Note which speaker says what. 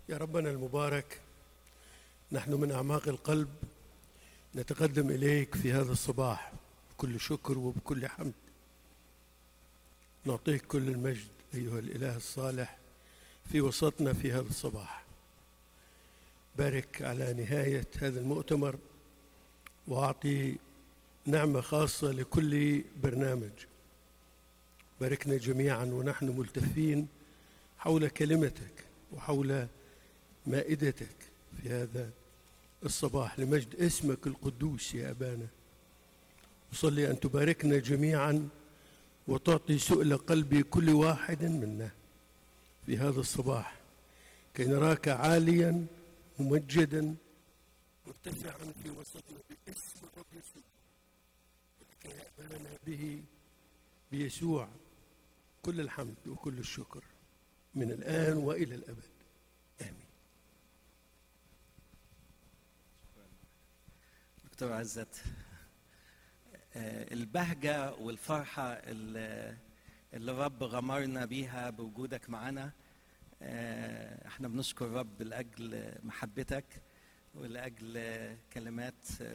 Speaker 1: يا ربنا المبارك، نحن من أعماق القلب نتقدم إليك في هذا الصباح بكل شكر وبكل حمد. نعطيك كل المجد أيها الإله الصالح في وسطنا في هذا الصباح. بارك على نهاية هذا المؤتمر وأعطي نعمة خاصة لكل برنامج. باركنا جميعا ونحن ملتفين حول كلمتك وحول مائدتك في هذا الصباح لمجد اسمك القدوس يا أبانا. أصلي أن تباركنا جميعا وتعطي سؤل قلب كل واحد منا في هذا الصباح كي نراك عاليا ممجدا مرتفعا في وسطنا باسم الرب يسوع، ولكي يأبانا به بيسوع كل الحمد وكل الشكر من الآن وإلى الأبد، آمين.
Speaker 2: دكتور عزت، البهجة والفرحة اللي الرب غمرنا بيها بوجودك معنا، احنا بنشكر الرب لأجل محبتك ولأجل كلمات